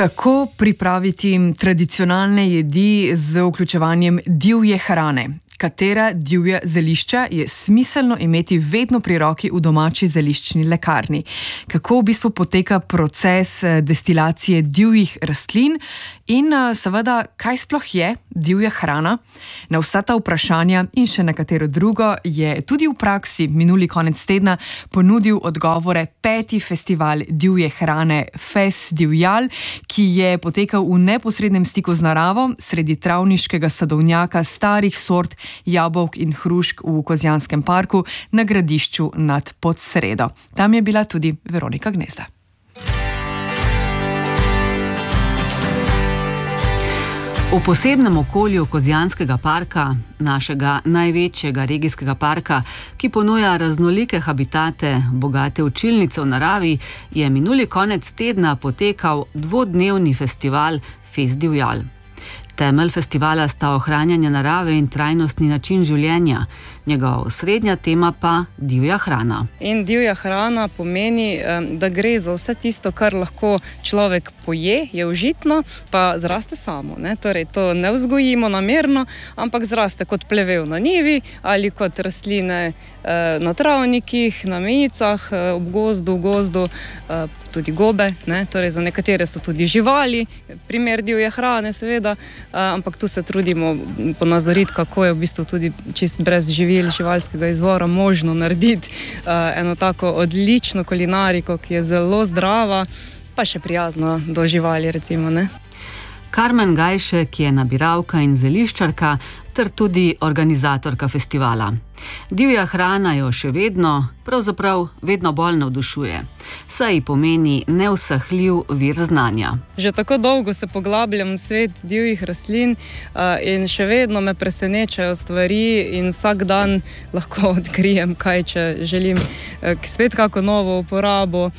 Kako pripraviti tradicionalne jedi z vključevanjem divje hrane? Katera divja zelišča je smiselno imeti vedno pri roki v domači zeliščni lekarni? Kako v bistvu poteka proces destilacije divjih rastlin? In seveda, kaj sploh je divja hrana? Na vsa ta vprašanja in še nekatero drugo je tudi v praksi minuli konec tedna ponudil odgovore 5. festival divje hrane Fes Divjal, ki je potekal v neposrednem stiku z naravo sredi travniškega sadovnjaka starih sort jabolk in hrušk v Kozjanskem parku na Gradišču nad Podsredo. Tam je bila tudi Veronika Gnezda. V posebnem okolju Kozjanskega parka, našega največjega regijskega parka, ki ponuja raznolike habitate, bogate učilnice v naravi, je minuli konec tedna potekal dvodnevni festival Fes Divjal. Temelj festivala sta ohranjanje narave in trajnostni način življenja, njegova osrednja tema pa divja hrana. In divja hrana pomeni, da gre za vse tisto, kar lahko človek poje, je užitno, pa zraste samo. Torej, to ne vzgojimo namerno, ampak zraste kot plevel na njivi ali kot rastline na travnikih, na mejicah, ob gozdu, v gozdu, tudi gobe, torej za nekatere so tudi živali, primer divje hrane seveda, ampak tu se trudimo ponazoriti, kako je v bistvu tudi čist brez živil živalskega izvora možno narediti eno tako odlično kulinariko, ki je zelo zdrava, pa še prijazna do živali recimo, Karmen Gajšek je nabiralka in zeliščarka ter tudi organizatorka festivala. Divja hrana jo še vedno, pravzaprav vedno bolj navdušuje, saj ji pomeni neusahljiv vir znanja. Že tako dolgo se poglabljam v svet divjih rastlin in še vedno me presenečajo stvari in vsak dan lahko odkrijem kaj, če želim svet kako novo uporabo.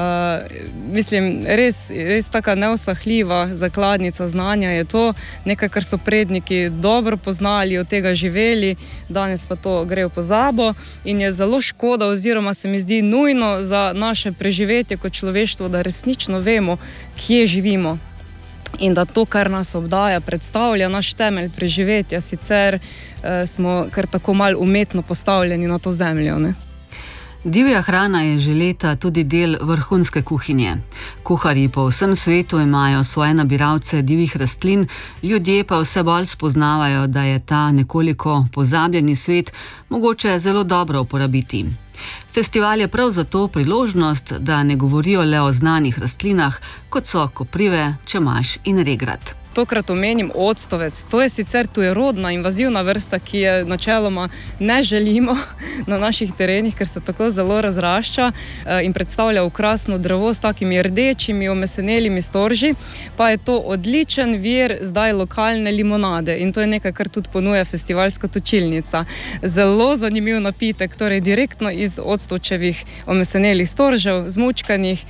Mislim, res taka neusahljiva zakladnica znanja je to, nekaj, kar so predniki dobro poznali, od tega živeli, danes pa to gre v pozabo in je zelo škoda oziroma se mi zdi nujno za naše preživetje kot človeštvo, da resnično vemo, kje živimo in da to, kar nas obdaja, predstavlja naš temelj preživetja, sicer smo kar tako malo umetno postavljeni na to zemljo, Divja hrana je že leta tudi del vrhunske kuhinje. Kuharji po vsem svetu imajo svoje nabiralce divjih rastlin, ljudje pa vse bolj spoznavajo, da je ta nekoliko pozabljeni svet mogoče zelo dobro uporabiti. Festival je prav zato priložnost, da ne govorijo le o znanih rastlinah, kot so koprive, čemaž in regrat. Tokrat omenim octovec. To je sicer tujerodna invazivna vrsta, ki je načeloma ne želimo na naših terenih, ker se tako zelo razrašča in predstavlja okrasno drevo s takimi rdečimi, omesenelimi storži, pa je to odličen vir zdaj lokalne limonade in to je nekaj, kar tudi ponuja festivalska točilnica. Zelo zanimiv napitek, torej direktno iz octovčevih omesenelih storžev, zmučkanih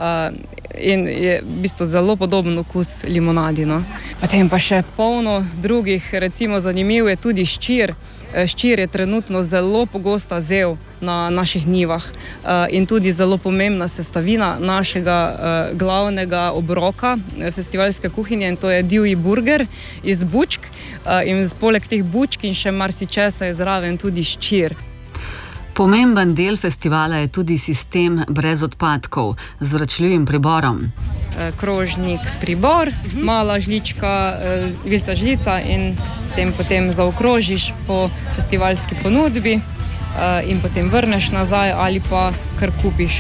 in je v bistvu zelo podoben okus limonadi, Potem pa še polno drugih, recimo zanimiv je tudi ščir. Ščir je trenutno zelo pogosta zel na naših njivah in tudi zelo pomembna sestavina našega glavnega obroka festivalske kuhinje in to je divji burger iz bučk in poleg teh bučk in še marsičesa je zraven tudi ščir. Pomemben del festivala je tudi sistem brez odpadkov z vračljivim priborom. Krožnik pribor, mala žlička, vilca žlica in s tem potem zaokrožiš po festivalski ponudbi in potem vrneš nazaj ali pa kar kupiš.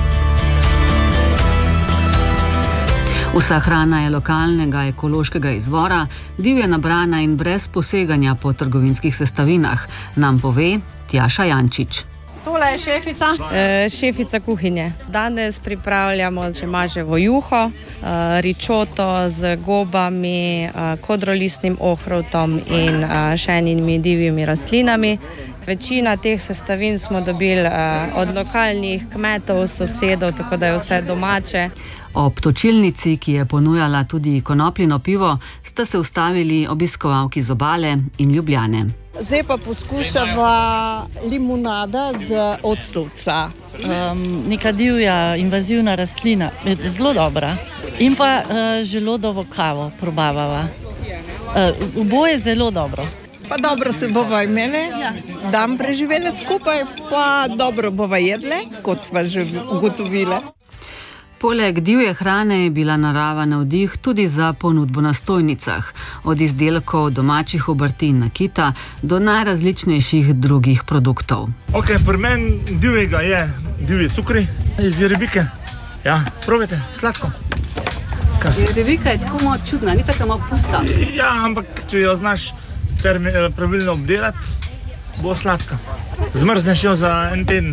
Vsa hrana je lokalnega ekološkega izvora, divje nabrana in brez poseganja po trgovinskih sestavinah, nam pove Tjaša Jančič. Tole je šefica? Šefica kuhinje. Danes pripravljamo čemaževo juho, ričoto z gobami, kodrolistnim ohrovtom in še enimi divjimi rastlinami. Večina teh sestavin smo dobili od lokalnih kmetov, sosedov, tako da je vse domače. Ob točilnici, ki je ponujala tudi konopljino pivo, sta se ustavili obiskovalki z Obale in Ljubljane. Zdaj pa poskušava limonada z octovca. Neka divja invazivna rastlina, je zelo dobra. In pa želodovo kavo probavava. Oboje zelo dobro. Pa dobro se bova imeli, dan preživeli skupaj, pa dobro bova jedle, kot sva že ugotovili. Poleg divje hrane je bila narava navdih tudi za ponudbo na stojnicah, od izdelkov domačih obrti in nakita do najrazličnejših drugih produktov. Pri meni divjega je divji cukri iz jerebike. Ja, probajte, sladko. Jerebika je tako malo čudna, ni tako malo pusta. Ja, ampak če jo znaš pravilno obdelati, bo sladka. Zmrzneš jo za en teden.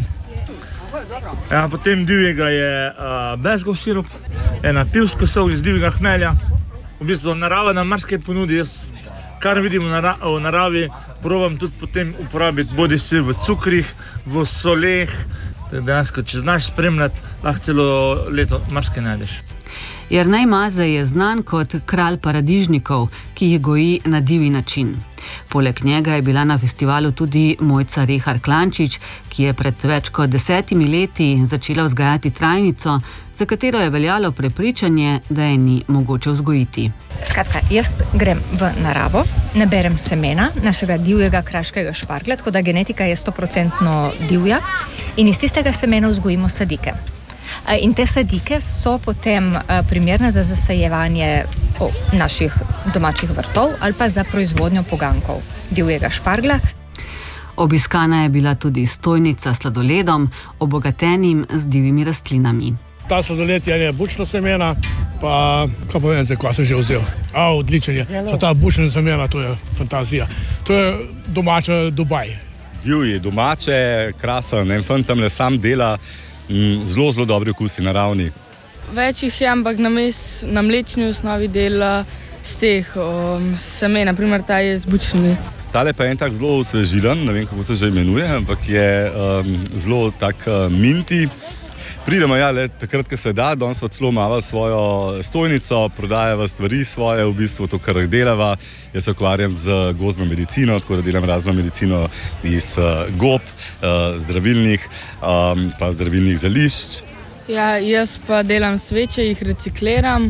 Ja, potem divjega je bezgov sirup, ena pivska sol iz divjega hmelja. V bistvu narava nam marsikaj ponudi. Jaz, kar vidim v naravi, probam tudi potem uporabiti bodi si v cukrih, v soleh. Dejansko, če znaš spremljati, lahko celo leto marsikaj najdeš. Jernej Mazej je znan kot kralj paradižnikov, ki jih goji na divji način. Poleg njega je bila na festivalu tudi Mojca Rehar Klančič, ki je pred več kot 10 leti začela vzgajati trajnico, za katero je veljalo prepričanje, da je ni mogoče vzgojiti. Skratka, jaz grem v naravo, naberem semena našega divjega kraškega šparglja, tako da genetika je 100% divja, in iz tistega semena vzgojimo sadike. In te sadike so potem primerne za zasajevanje naših domačih vrtov ali pa za proizvodnjo pogankov divjega šparglja. Obiskana je bila tudi stojnica s sladoledom, obogatenim z divjimi rastlinami. Ta sladoled je bučno semena, pa kaj povem, kaj sem že vzel. Odličen je. Ta bučna semena, to je fantazija. To je domača Dubaj. Divji, domače, krasen, en fant tamle sam dela. Zelo, zelo dobri okusi, naravni. Več jih je, ampak na mlečni osnovi dela z teh semen, naprimer ta je z bučnimi. Tale pa je en tak zelo osvežilen, ne vem, kako se že imenuje, ampak je zelo tak minti. Pridemo takrat, ko se da, danes pa celo imava svojo stojnico, prodajava stvari svoje, v bistvu to, kar delava. Jaz se ukvarjam z gozdno medicino, tako da delam razno medicino iz gob, zdravilnih, pa zdravilnih zelišč. Ja, jaz pa delam sveče, jih recikliram,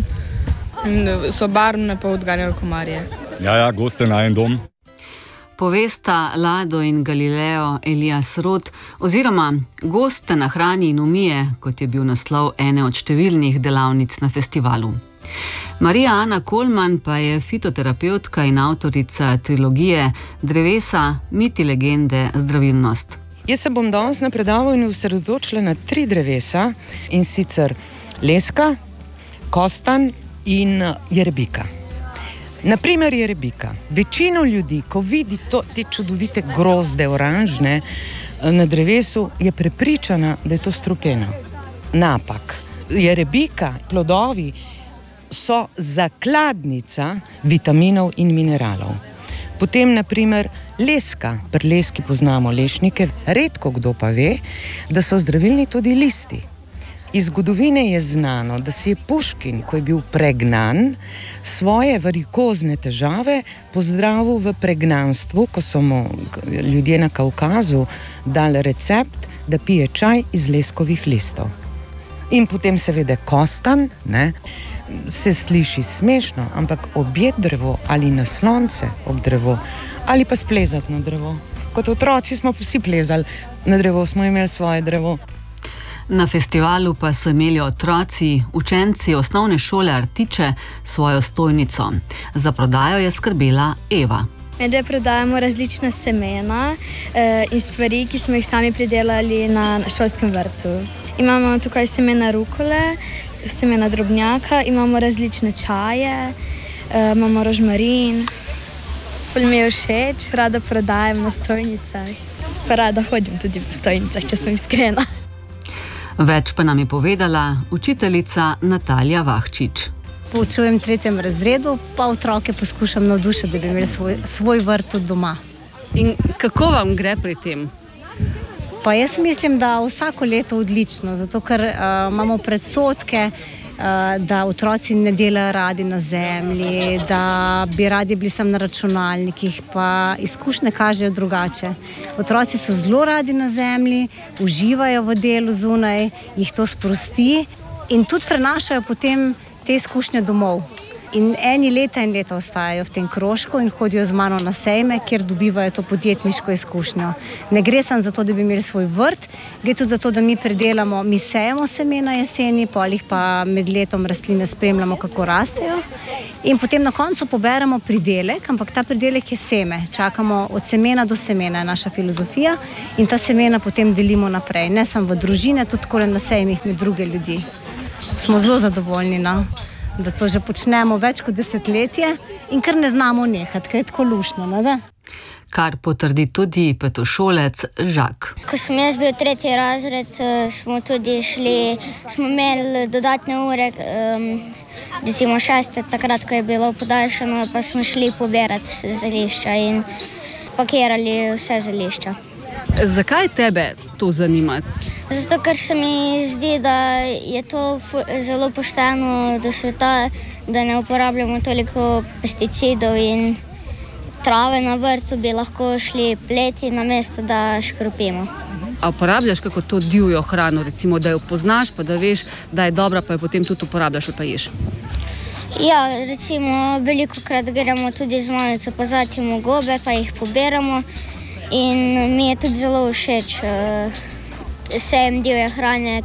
so barvne, pa odganjajo komarje. Ja, gost je najen dom. Povesta Lado in Galileo Elias Rot, oziroma Goste na hrani in umije, kot je bil naslov ene od številnih delavnic na festivalu. Marija Ana Kolman pa je fitoterapeutka in avtorica trilogije Drevesa, miti, legende, zdravilnost. Jaz se bom danes na predavanju osredotočila na 3 drevesa, in sicer leska, kostan in jerebika. Naprimer jerebika. Večino ljudi, ko vidi te čudovite grozde oranžne na drevesu, je prepričana, da je to strupena. Napak. Jerebika, plodovi so zakladnica vitaminov in mineralov. Potem naprimer leska. Pri leski poznamo lešnike, redko kdo pa ve, da so zdravilni tudi listi. Iz zgodovine je znano, da si je Puškin, ko je bil pregnan, svoje varikozne težave pozdravil v pregnanstvu, ko so mu ljudje na Kaukazu dali recept, da pije čaj iz leskovih listov. In potem seveda kostan, se sliši smešno, ampak objeti drevo ali naslonce ob drevo ali pa splezati na drevo. Kot otroci smo vsi plezali na drevo, smo imeli svoje drevo. Na festivalu pa so imeli otroci, učenci osnovne šole Artiče svojo stojnico. Za prodajo je skrbela Eva. Medve prodajamo različna semena in stvari, ki smo jih sami pridelali na šolskem vrtu. Imamo tukaj semena rukole, semena drobnjaka, imamo različne čaje, imamo rožmarin. Ful mi je všeč, rada prodajam na stojnicah. Pa rada hodim tudi po stojnicah, če sem iskrena. Več pa nam je povedala učiteljica Natalija Vahčič. Poučujem v 3. razredu, pa otroke poskušam navdušiti, da bi imeli svoj vrt tudi doma. In kako vam gre pri tem? Pa jaz mislim, da vsako leto odlično, zato ker imamo predsodke, da otroci ne delajo radi na zemlji, da bi radi bili samo na računalnikih, pa izkušnje kažejo drugače. Otroci so zelo radi na zemlji, uživajo v delu zunaj, jih to sprosti in tudi prenašajo potem te izkušnje domov. In eni leta in leta ostajajo v tem krožku in hodijo z mano na sejme, kjer dobivajo to podjetniško izkušnjo. Ne gre samo za to, da bi imeli svoj vrt, gre tudi za to, da mi predelamo, mi sejemo semena jeseni, polih pa med letom rastline spremljamo, kako rastejo. In potem na koncu poberemo pridelek, ampak ta pridelek je seme. Čakamo od semena do semena, je naša filozofija, in ta semena potem delimo naprej. Ne samo v družine, tudi tako na sejmih med druge ljudi. Smo zelo zadovoljni, no? Da to že počnemo več kot desetletje in kar ne znamo nehati, ker je tako luštno. Ne? Kar potrdi tudi petošolec Žak. Ko sem jaz bil 3. razred, smo tudi šli, smo imeli dodatne ure, recimo 6. takrat, ko je bilo podaljšano, pa smo šli pobirati zelišča in pakirali vse zelišča. Zakaj tebe to zanima? Zato, ker se mi zdi, da je to zelo pošteno do sveta, da ne uporabljamo toliko pesticidov in trave na vrtu bi lahko šli pleti, namesto da škropimo. A uporabljaš kako to divjo hrano, recimo, da jo poznaš, pa da veš, da je dobra, pa jo potem tudi uporabljaš ali pa ješ? Ja, recimo, velikokrat gremo tudi z mamico pozatimo gobe, pa jih pobiramo. In mi je tudi zelo všeč sejem divje hrane,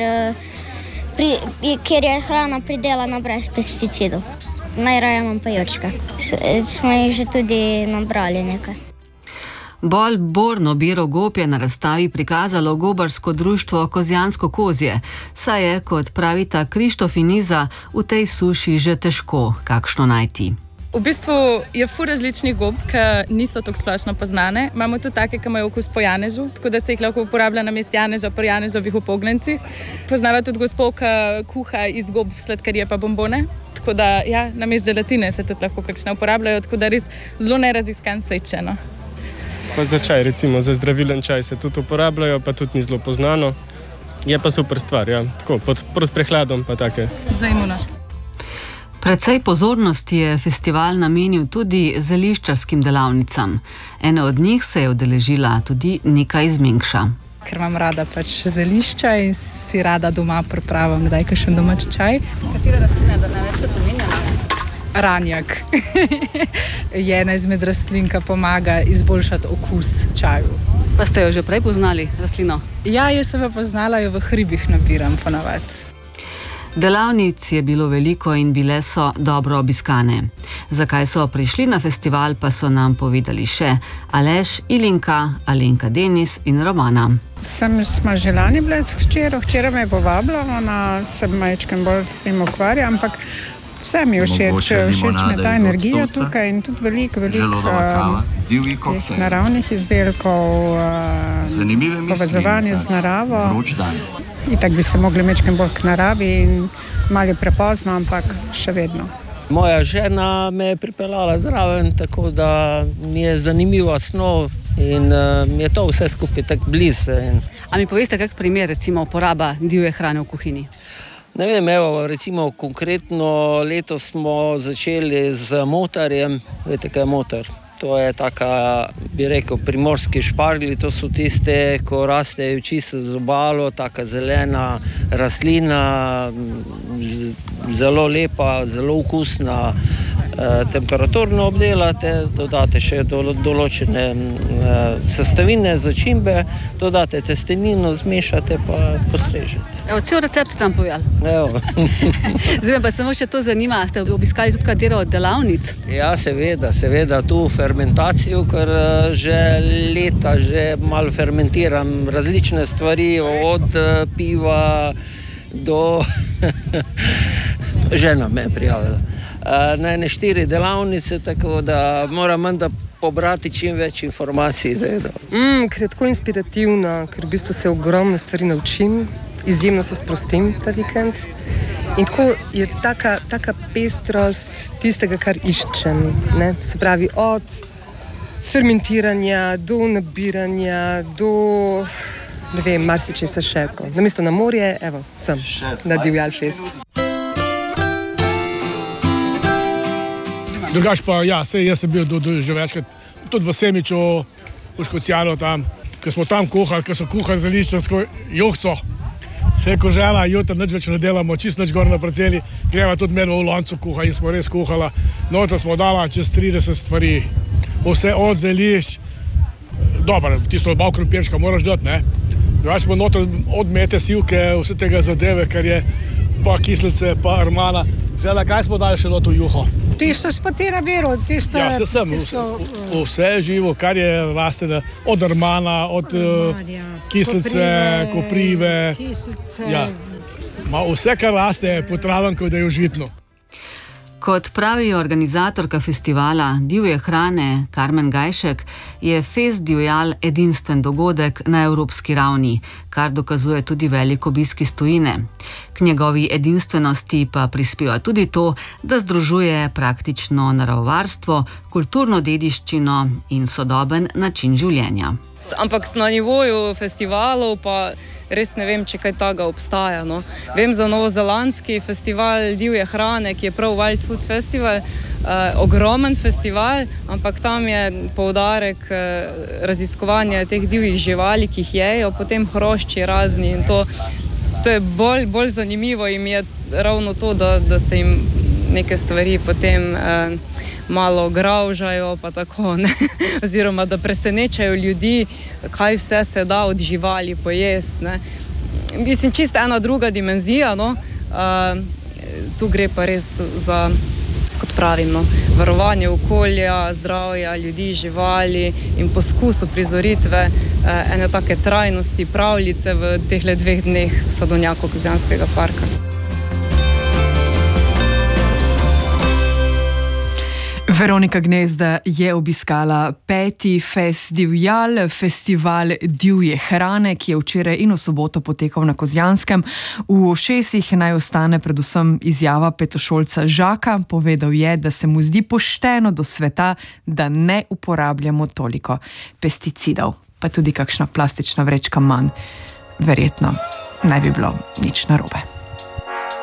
kjer je hrana pridelana brez pesticidov. Najraje imam pa jurčke. Smo jih že tudi nabrali nekaj. Bolj borno biro gob je na razstavi prikazalo gobarsko društvo Kozjansko kozje, saj je, kot pravita Krištof in Iza, v tej suši že težko kakšno najti. V bistvu je ful različnih gob, ki niso tako splošno poznane. Imamo tudi take, ki imajo okus po janežu, tako da se jih lahko uporablja namesto janeža pri janežovih upognjencih. Poznava tudi gospod, ki kuha iz gob sladkarije pa bombone. Tako da ja, namesto želatine se tudi lahko kakšne uporabljajo, tako da res zelo neraziskan sečeno. Pa za čaj, recimo za zdravilen čaj se tudi uporabljajo, pa tudi ni zelo poznano. Je pa super stvar, ja. Tako, pod prehladom pa take. Za imunost. Precej pozornosti je festival namenil tudi zeliščarskim delavnicam. Ena od njih se je udeležila tudi Nika iz Mengša. Ker imam rada pač zelišča in si rada doma pripravim, kdaj kakšen domač čaj. Katera rastlina je največkrat omenjena? Ranjak. Je ena izmed rastlin, ki pomaga izboljšati okus čaju. Pa ste jo že prej poznali, rastlino? Ja, jaz sem jo poznala, jo v hribih nabiram ponavadi. Delavnic je bilo veliko in bile so dobro obiskane. Zakaj so prišli na festival, pa so nam povedali še Aleš, Ilinka, Alenka Denis in Romana. Smo že lani bile s hčero, hčera me je povabila, ona se majčkem bolj s tem ukvarja, ampak vse mi je všeč me ta energija tukaj in tudi veliko naravnih izdelkov, povezovanje z naravo. Itak bi se mogli mečkem bolj k naravi in malo je prepozno, ampak še vedno. Moja žena me je pripeljala zraven, tako da mi je zanimiva snov in mi je to vse skupaj tako blizu. A mi poveste kak primer, recimo uporaba divje hrane v kuhinji? Ne vem, evo, recimo konkretno letos smo začeli z motarjem. Veste, kaj je motar? To je taka, bi rekel, primorski šparglji, to so tiste, ko rastejo čisto z obalo, taka zelena rastlina, zelo lepa, zelo okusna, temperaturno obdelate, dodate še določene sestavine, začimbe, dodate testenino, zmešate pa postrežete. Evo, cel recept ste nam povedali. Evo. Zdaj pa samo še to zanima, ste obiskali tudi katero od delavnic? Ja, seveda, tu fermentacijo, ker že leta že malo fermentiram različne stvari, od piva do... Žena me je prijavila. Na 4 delavnice, tako da moram da pobrati čim več informacij. Ker je tako inspirativno, ker v bistvu se ogromno stvari naučim, izjemno se sprostim ta vikend. In tako je taka pestrost tistega, kar iščem. Ne? Se pravi, od fermentiranja do nabiranja, do ne vem, marsičesa še. Namesto na morje, evo, sem na Divjal Fest. Drugač pa, ja, jaz sem bil že večkrat, tudi v Semiču, v Škocjanu tam, ko smo tam kuhali, ko so kuhali zeliščarsko juhco. Se je ko žena, jutri nič več ne delamo, čisto nič gor na parceli, greva tudi medvo v loncu kuha in smo res kuhala. Noto smo dala čez 30 stvari, vse od zelišč, dobro, tisto bav krompirčka moraš dati, ne? Drugače smo noto od mete, sivke, vse tega zadeve, kar je, pa kislice, pa armana. Žela, kaj smo dali še noto v juho? Tisto spatira vero, tisto... Ja, vse živo, kar je raste, od armana, od kislice, koprive. Ja. Vse, kar raste, je potravanko, da je užitno. Kot pravi organizatorka festivala divje hrane Karmen Gajšek, je Fest divjal edinstven dogodek na evropski ravni, kar dokazuje tudi velik obisk iz tujine. K njegovi edinstvenosti pa prispeva tudi to, da združuje praktično naravovarstvo, kulturno dediščino in sodoben način življenja. Ampak na nivoju festivalov pa res ne vem, če kaj takega obstaja. No. Vem za novozelandski festival divje hrane, ki je prav Wild Food Festival, ogromen festival, ampak tam je poudarek raziskovanja teh divjih živali, ki jih jejo, potem hrošči razni in to je bolj zanimivo in je ravno to, da se jim neke stvari potem malo gravžajo, pa tako, ne? Oziroma, da presenečajo ljudi, kaj vse se da od živali pojesti, ne? Mislim, čisto ena druga dimenzija, no? Tu gre pa res za, kot pravim, no, varovanje okolja, zdravja ljudi, živali in poskus uprizoritve ene take trajnosti, pravljice v tehle 2 dneh v sadovnjaku Kozjanskega parka. Veronika Gnezda je obiskala 5. Fest divjal, festival divje hrane, ki je včeraj in v soboto potekal na Kozjanskem. V ušesih naj ostane predvsem izjava petošolca Žaka. Povedal je, da se mu zdi pošteno do sveta, da ne uporabljamo toliko pesticidov. Pa tudi kakšna plastična vrečka manj. Verjetno ne bi bilo nič narobe.